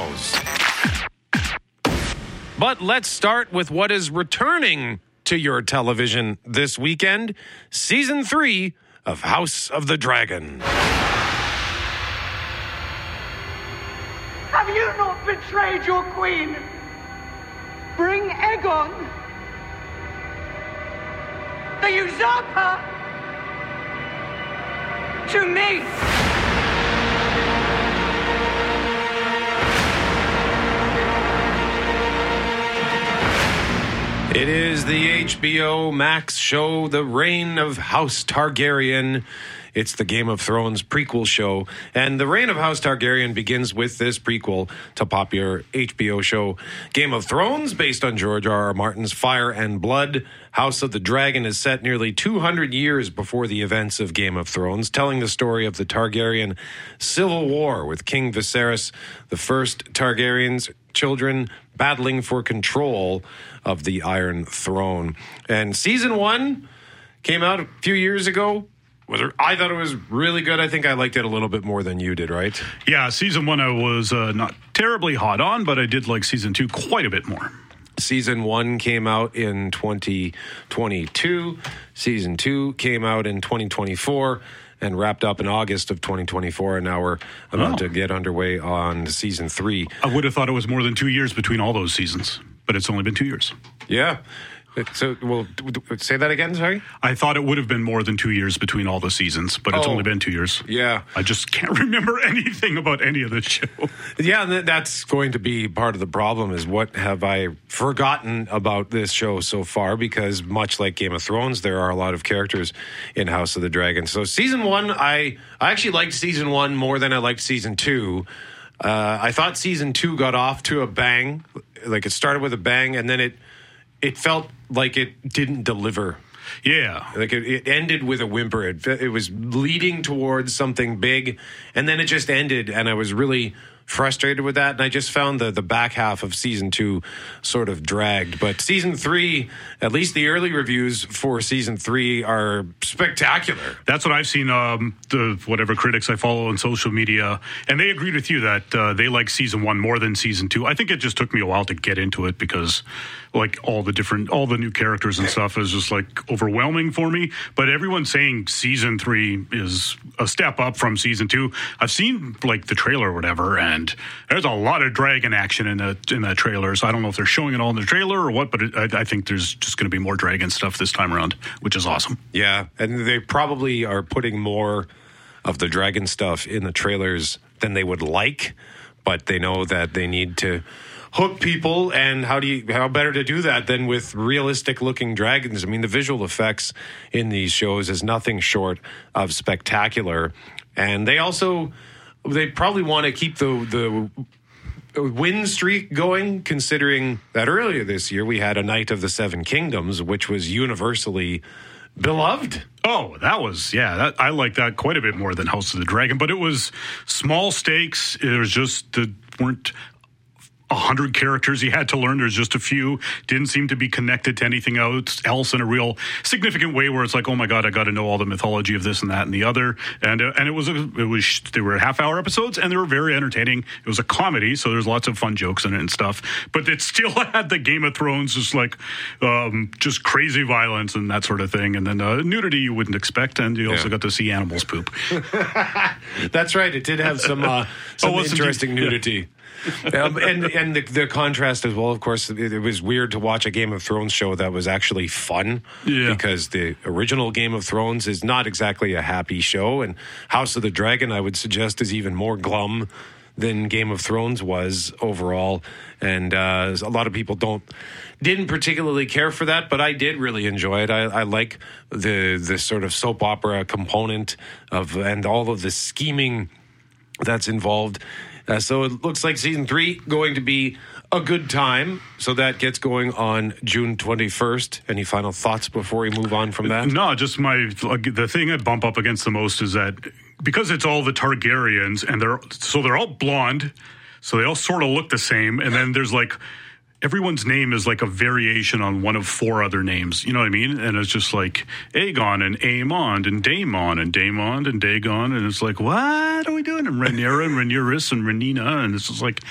Thrones. But let's start with what is returning to your television this weekend, Season 3 of House of the Dragon. Have you not betrayed your queen? Bring Aegon, the usurper, to me. It is the HBO Max show, The Reign of House Targaryen. It's the Game of Thrones prequel show. And The Reign of House Targaryen begins with this prequel to popular HBO show Game of Thrones, based on George R.R. Martin's Fire and Blood. House of the Dragon is set nearly 200 years before the events of Game of Thrones, telling the story of the Targaryen civil war with King Viserys, the first Targaryen's children battling for control of the Iron Throne. And season 1 came out a few years ago. I thought it was really good. I think I liked it a little bit more than you did, right? Yeah, season 1 I was not terribly hot on, but I did like season 2 quite a bit more. Season 1 came out in 2022. Season 2 came out in 2024 and wrapped up in August of 2024. And now we're about to get underway on season 3. I would have thought it was more than 2 years between all those seasons, but it's only been 2 years. Yeah. So, well, say that again, sorry? I thought it would have been more than 2 years between all the seasons, but it's only been 2 years. Yeah. I just can't remember anything about any of this show. Yeah, and that's going to be part of the problem, is what have I forgotten about this show so far? Because much like Game of Thrones, there are a lot of characters in House of the Dragon. So season 1, I actually liked season 1 more than I liked season 2. I thought season 2 got off to a bang. Like, it started with a bang, and then it felt like it didn't deliver. Yeah. Like it ended with a whimper. It was leading towards something big, and then it just ended, and I was really frustrated with that, and I just found the back half of season 2 sort of dragged. But season 3, at least the early reviews for season 3 are spectacular. That's what I've seen, the whatever critics I follow on social media, and they agreed with you that they like season 1 more than season 2. I think it just took me a while to get into it because like all the new characters and stuff is just like overwhelming for me. But everyone's saying season 3 is a step up from season 2. I've seen like the trailer or whatever, and there's a lot of dragon action in that trailer. So I don't know if they're showing it all in the trailer or what, but I think there's just going to be more dragon stuff this time around, which is awesome. Yeah, and they probably are putting more of the dragon stuff in the trailers than they would like, but they know that they need to hook people, and how better to do that than with realistic looking dragons? I mean, the visual effects in these shows is nothing short of spectacular, and they probably want to keep the win streak going, considering that earlier this year we had A Knight of the Seven Kingdoms, which was universally beloved. Oh, I like that quite a bit more than House of the Dragon, but it was small stakes. It was just weren't 100 characters you had to learn. There's just a few. Didn't seem to be connected to anything else in a real significant way where it's like, oh my God, I got to know all the mythology of this and that and the other. And they were half-hour episodes, and they were very entertaining. It was a comedy, so there's lots of fun jokes in it and stuff. But it still had the Game of Thrones, just like just crazy violence and that sort of thing. And then nudity you wouldn't expect, and you also got to see animals poop. That's right. It did have some interesting nudity. And the contrast as well, of course, it was weird to watch a Game of Thrones show that was actually fun, because the original Game of Thrones is not exactly a happy show, and House of the Dragon, I would suggest, is even more glum than Game of Thrones was overall, and a lot of people didn't particularly care for that, but I did really enjoy it. I like the sort of soap opera component and all of the scheming that's involved. So it looks like season 3 going to be a good time. So that gets going on June 21st. Any final thoughts before we move on from that? No, just the thing I bump up against the most is that because it's all the Targaryens, and they're all blonde, so they all sort of look the same. And then there's like everyone's name is like a variation on one of 4 other names. You know what I mean? And it's just like Aegon and Aemond and Daemon and Daemon and Dagon. And it's like, what are we doing? And Rhaenyra and Rhaenyra and Rhaenyra. And it's just like,